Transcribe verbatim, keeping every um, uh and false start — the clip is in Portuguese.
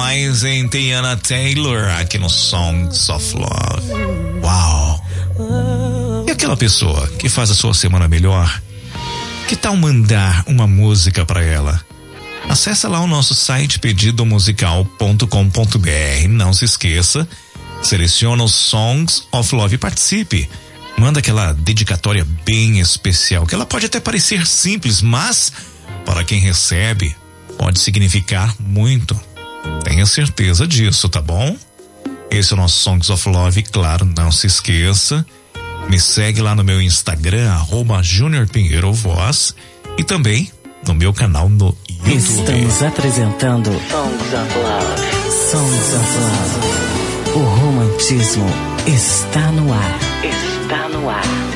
mais em Tiana Taylor aqui no Songs of Love. Uau! E aquela pessoa que faz a sua semana melhor? Que tal mandar uma música para ela? Acesse lá o nosso site pedido musical ponto com ponto b r. Não se esqueça, seleciona os Songs of Love e participe. Manda aquela dedicatória bem especial, que ela pode até parecer simples, mas para quem recebe pode significar muito. Tenha certeza disso, tá bom? Esse é o nosso Songs of Love. Claro, não se esqueça, me segue lá no meu Instagram, arroba Júnior Pinheiro Voz, e também no meu canal no YouTube. Estamos apresentando Songs of Love. Songs of Love. O romantismo está no ar. Está no ar.